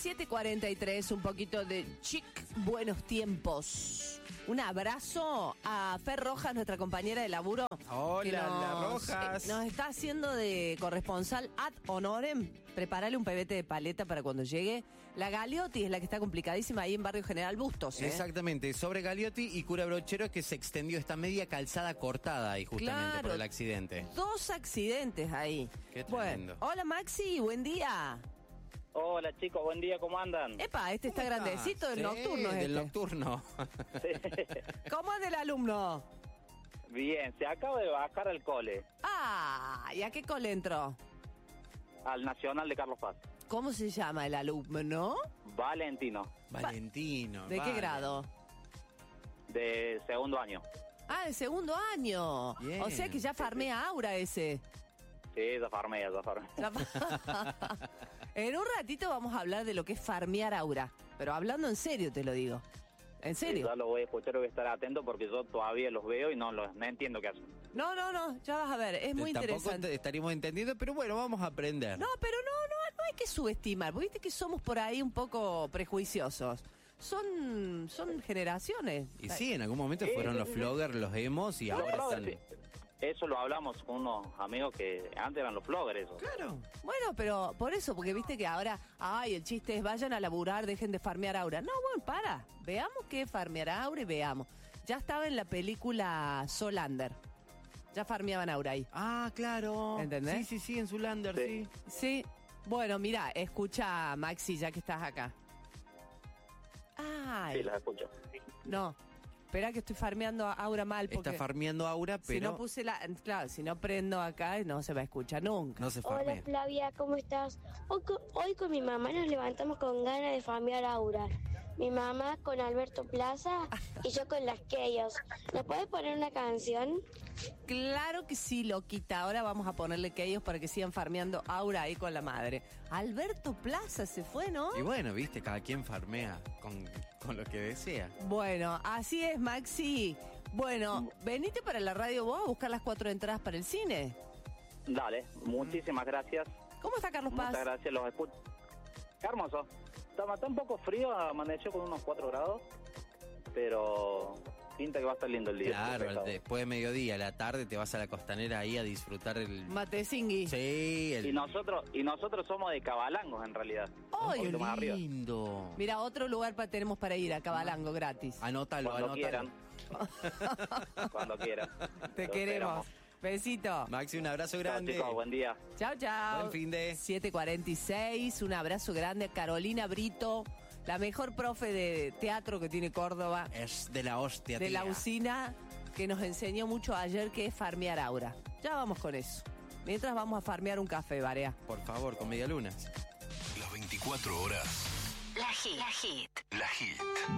7:43, un poquito de chic, buenos tiempos. Un abrazo a Fer Rojas, nuestra compañera de laburo. Hola, Rojas. Nos está haciendo de corresponsal ad honorem. Prepárale un pebete de paleta para cuando llegue. La Gagliotti es la que está complicadísima ahí en Barrio General Bustos. Exactamente, sobre Gagliotti y Cura Brochero es que se extendió esta media calzada cortada ahí justamente por el accidente. 2 accidentes ahí. Qué tremendo. Bueno, hola Maxi, buen día. Hola chicos, buen día, ¿cómo andan? Epa, este está grandecito, del nocturno. Del nocturno. ¿Cómo es del alumno? Bien, se acaba de bajar al cole, Ah, ¿y a qué cole entró? al Nacional de Carlos Paz. ¿Cómo se llama el alumno? Valentino, Valentino. ¿De qué grado? de segundo año. Ah, de segundo año. Bien. O sea que ya farmea Aura ese. Sí, ya farmé. En un ratito vamos a hablar de lo que es farmear Aura. Pero hablando en serio, te lo digo. ¿En serio? Ya lo voy a escuchar, voy a estar atento porque yo todavía los veo y no entiendo qué hacen. No, ya vas a ver, es muy Tampoco interesante. estaríamos entendiendo, pero bueno, vamos a aprender. No, pero no hay que subestimar, porque viste que somos por ahí un poco prejuiciosos. Son generaciones. Y sí, en algún momento fueron los vloggers, los emos y Los ahora bloggers, están... sí. Eso lo hablamos con unos amigos que antes eran los vloggers, eso. Claro. Bueno, pero por eso, porque viste que ahora, el chiste es vayan a laburar, dejen de farmear Aura. No, bueno, veamos qué es farmear Aura y veamos. Ya estaba en la película Solander. Ya farmeaban Aura ahí. Ah, claro. ¿Entendés? Sí, en Zulander, sí. Sí. Bueno, mira, escucha, Maxi, ya que estás acá. Ay, Sí, las escucho. no. Espera que estoy farmeando a Aura mal porque Está farmeando Aura, pero si no puse claro, si no prendo acá no se va a escuchar nunca. no se Hola farmea. Flavia, ¿cómo estás? Hoy con mi mamá nos levantamos con ganas de farmear Aura. Mi mamá con Alberto Plaza y yo con las Keyos. ¿Nos puedes poner una canción? Claro que sí, loquita. Ahora vamos a ponerle que ellos para que sigan farmeando Aura ahí con la madre. Alberto Plaza se fue, ¿no? Y bueno, viste, cada quien farmea con lo que desea. Bueno, así es, Maxi. Bueno, venite para la radio vos a buscar las 4 entradas para el cine. Dale, muchísimas gracias. ¿Cómo está Carlos Paz? Muchas gracias, los escucho. Qué hermoso. Está un poco frío, amaneció con unos 4 grados, pero pinta que va a estar lindo el día. Claro, Perfecto. después de mediodía, a la tarde, te vas a la costanera ahí a disfrutar el... Matezingui. Sí, Y nosotros somos de Cabalangos en realidad. ¡Ay, Un poquito más arriba. lindo! Mira, otro lugar tenemos para ir, a Cabalango, gratis. Anótalo, Cuando anótalo. quieran. Cuando quieran. Te Lo queremos. esperamos. Besito. Maxi, un abrazo Chao, grande. chicos, buen día. Chao. Buen fin de. 7:46, un abrazo grande a Carolina Brito, la mejor profe de teatro que tiene Córdoba, Es de la hostia, de la tía. usina, que nos enseñó mucho ayer que es farmear Aura. Ya vamos con eso. Mientras vamos a farmear un café, Barea. Por favor, con medialunas. Las 24 horas. La Hit. La Hit.